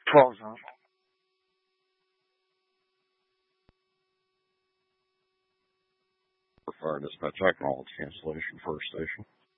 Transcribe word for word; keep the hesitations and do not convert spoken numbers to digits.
twelve zone. Fire dispatch, I acknowledge cancellation first station.